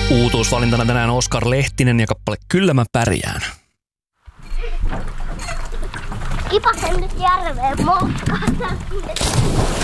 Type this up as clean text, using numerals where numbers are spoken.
Uutuusvalintana tänään Oskar Lehtinen ja kappale Kyllä mä pärjään. Kipasen nyt järveen moukkaan.